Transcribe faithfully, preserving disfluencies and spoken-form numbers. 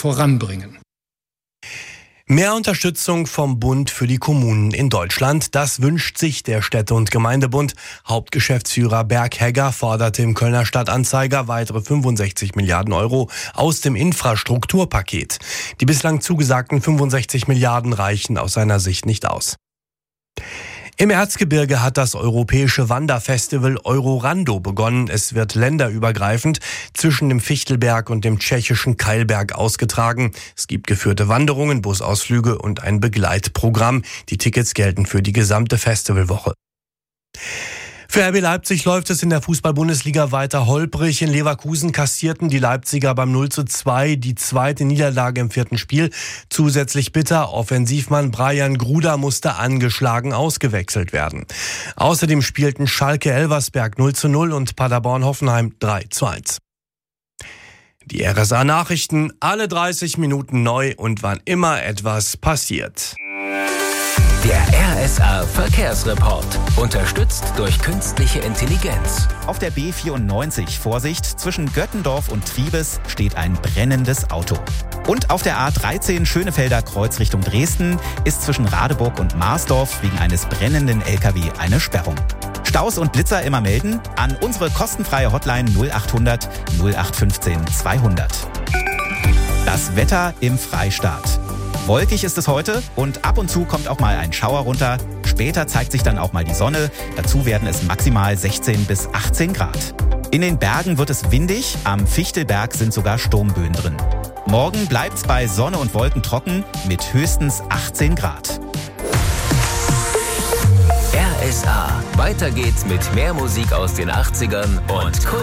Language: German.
voranbringen. Mehr Unterstützung vom Bund für die Kommunen in Deutschland, das wünscht sich der Städte- und Gemeindebund. Hauptgeschäftsführer Berg Hegger forderte im Kölner Stadtanzeiger weitere fünfundsechzig Milliarden Euro aus dem Infrastrukturpaket. Die bislang zugesagten fünfundsechzig Milliarden reichen aus seiner Sicht nicht aus. Im Erzgebirge hat das europäische Wanderfestival Eurorando begonnen. Es wird länderübergreifend zwischen dem Fichtelberg und dem tschechischen Keilberg ausgetragen. Es gibt geführte Wanderungen, Busausflüge und ein Begleitprogramm. Die Tickets gelten für die gesamte Festivalwoche. Für R B Leipzig läuft es in der Fußball-Bundesliga weiter holprig. In Leverkusen kassierten die Leipziger beim null zu zwei die zweite Niederlage im vierten Spiel. Zusätzlich bitter, Offensivmann Brian Gruda musste angeschlagen ausgewechselt werden. Außerdem spielten Schalke Elversberg null zu null und Paderborn Hoffenheim drei zu eins. Die R S A-Nachrichten, alle dreißig Minuten neu und wann immer etwas passiert. Der R S A-Verkehrsreport, unterstützt durch künstliche Intelligenz. Auf der B vierundneunzig, Vorsicht, zwischen Göttendorf und Triebes steht ein brennendes Auto. Und auf der A dreizehn Schönefelder Kreuz Richtung Dresden ist zwischen Radeburg und Marsdorf wegen eines brennenden L K W eine Sperrung. Staus und Blitzer immer melden an unsere kostenfreie Hotline null achthundert null acht fünfzehn zweihundert. Das Wetter im Freistaat. Wolkig ist es heute und ab und zu kommt auch mal ein Schauer runter. Später zeigt sich dann auch mal die Sonne. Dazu werden es maximal sechzehn bis achtzehn Grad. In den Bergen wird es windig, am Fichtelberg sind sogar Sturmböen drin. Morgen bleibt's bei Sonne und Wolken trocken mit höchstens achtzehn Grad. R S A. Weiter geht's mit mehr Musik aus den achtzigern und Kult.